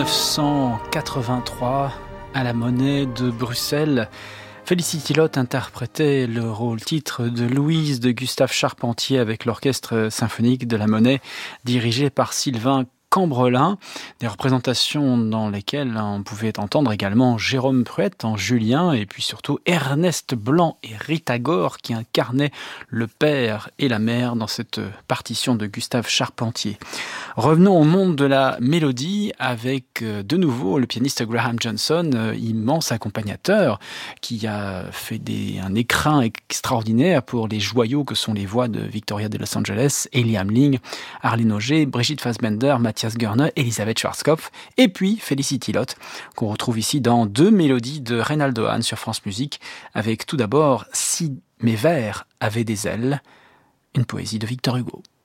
1983, à la Monnaie de Bruxelles, Felicity Lott interprétait le rôle-titre de Louise de Gustave Charpentier avec l'orchestre symphonique de la Monnaie, dirigé par Sylvain Cambrelin, des représentations dans lesquelles on pouvait entendre également Jérôme Pruett en Julien et puis surtout Ernest Blanc et Rita Gore qui incarnaient le père et la mère dans cette partition de Gustave Charpentier. Revenons au monde de la mélodie avec de nouveau le pianiste Graham Johnson, immense accompagnateur qui a fait un écrin extraordinaire pour les joyaux que sont les voix de Victoria de Los Angeles, Ellie Hamling, Arlene Auger, Brigitte Fassbender, Matthias Görner, Elisabeth Schwarzkopf et puis Felicity Lott qu'on retrouve ici dans deux mélodies de Reynaldo Hahn sur France Musique avec tout d'abord Si mes vers avaient des ailes, une poésie de Victor Hugo.